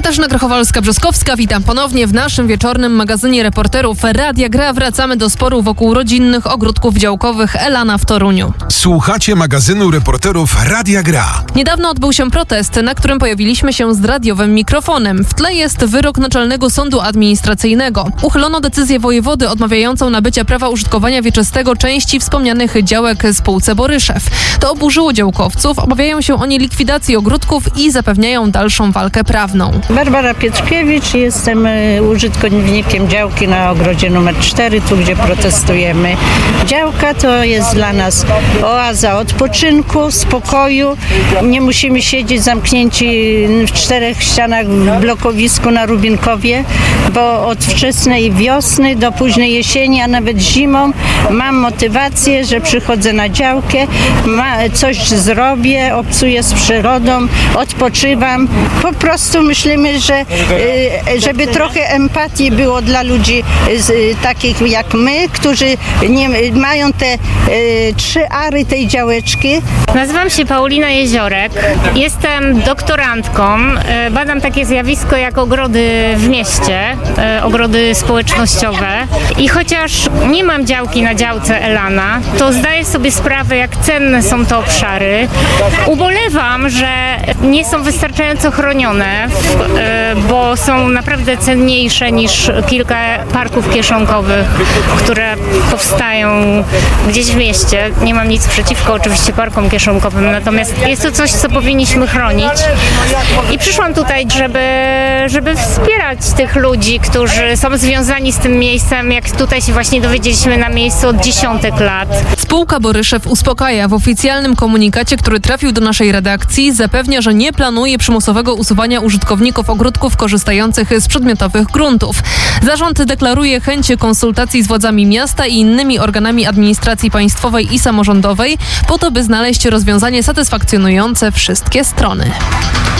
Katarzyna Grochowalska-Brzoskowska, witam ponownie w naszym wieczornym magazynie reporterów Radia Gra. Wracamy do sporu wokół rodzinnych ogródków działkowych Elana w Toruniu. Słuchacie magazynu reporterów Radia Gra. Niedawno odbył się protest, na którym pojawiliśmy się z radiowym mikrofonem. W tle jest wyrok Naczelnego Sądu Administracyjnego. Uchylono decyzję wojewody odmawiającą nabycia prawa użytkowania wieczystego części wspomnianych działek spółce Boryszew. To oburzyło działkowców, obawiają się oni likwidacji ogródków i zapewniają dalszą walkę prawną. Barbara Pietrzkiewicz, jestem użytkownikiem działki na ogrodzie numer 4, tu gdzie protestujemy. Działka to jest dla nas oaza odpoczynku, spokoju. Nie musimy siedzieć zamknięci w 4 ścianach w blokowisku na Rubinkowie, bo od wczesnej wiosny do późnej jesieni, a nawet zimą mam motywację, że przychodzę na działkę, coś zrobię, obcuję z przyrodą, odpoczywam. Po prostu myślimy, że żeby trochę empatii było dla ludzi takich jak my, którzy nie mają te 3 ary tej działeczki. Nazywam się Paulina Jeziorek, jestem doktorantką, badam takie zjawisko jak ogrody w mieście, ogrody społecznościowe i chociaż nie mam działki na działce Elana, to zdaję sobie sprawę, jak cenne są te obszary. Ubolewam, że nie są wystarczająco chronione, bo są naprawdę cenniejsze niż kilka parków kieszonkowych, które powstają gdzieś w mieście. Nie mam nic przeciwko oczywiście parkom kieszonkowym, natomiast jest to coś, co powinniśmy chronić. I przyszłam tutaj, żeby wspierać tych ludzi, którzy są związani z tym miejscem, jak tutaj się właśnie dowiedzieliśmy na miejscu od dziesiątek lat. Spółka Boryszew uspokaja. W oficjalnym komunikacie, który trafił do naszej redakcji, zapewnia, że nie planuje przymusowego usuwania użytkowników ogródków korzystających z przedmiotowych gruntów. Zarząd deklaruje chęć konsultacji z władzami miasta i innymi organami administracji państwowej i samorządowej po to, by znaleźć rozwiązanie satysfakcjonujące wszystkie strony.